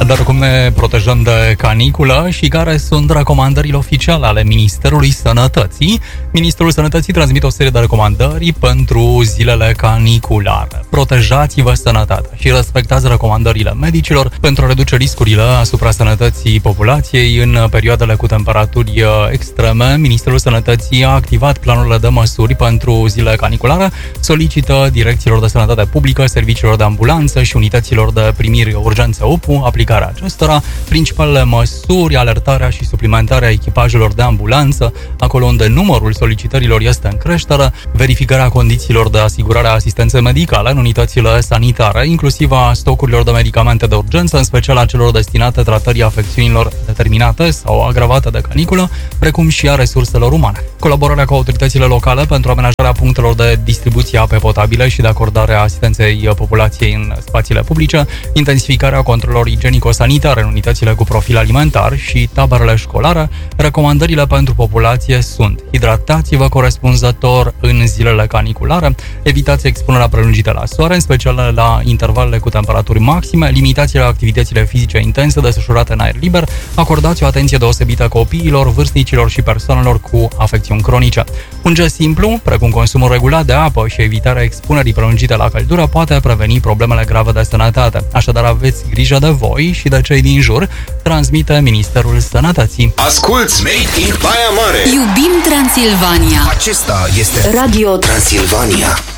Dar cum ne protejăm de caniculă și care sunt recomandările oficiale ale Ministerului Sănătății? Ministerul Sănătății transmite o serie de recomandări pentru zilele caniculare. Protejați-vă sănătatea și respectați recomandările medicilor pentru a reduce riscurile asupra sănătății populației în perioadele cu temperaturi extreme. Ministerul Sănătății a activat planurile de măsuri pentru zilele caniculare, solicită direcțiilor de sănătate publică, serviciilor de ambulanță și unităților de primiri urgențe UPU aplicarea acestora. Principalele măsuri: alertarea și suplimentarea echipajelor de ambulanță acolo unde numărul solicitărilor este în creștere, verificarea condițiilor de asigurare a asistenței medicale în unitățile sanitare, inclusiv a stocurilor de medicamente de urgență, în special a celor destinate tratării afecțiunilor determinate sau agravate de caniculă, precum și a resurselor umane. Colaborarea cu autoritățile locale pentru amenajarea punctelor de distribuție ape potabile și de acordare a asistenței populației în spațiile publice, intensificarea controlelor igienico-sanitare în unitățile cu profil alimentar și taberele școlare. Recomandările pentru populație sunt: hidratați-vă corespunzător în zilele caniculare, evitați expunerea prelungită la soare, în special la intervalele cu temperaturi maxime, limitați activitățile fizice intense desfășurate în aer liber, acordați o atenție deosebită copiilor, vârstnicilor și persoanelor cu afecțiuni cronice. Un gest simplu, precum consumul regulat de apă și evitarea expunerii prelungite la căldură, poate preveni problemele grave de sănătate. Așadar, aveți grijă de voi și de cei din jur, transmite Ministerul Sănătății. Asculți Made in Baia Mare! Iubim Transilvania! Acesta este Radio Transilvania.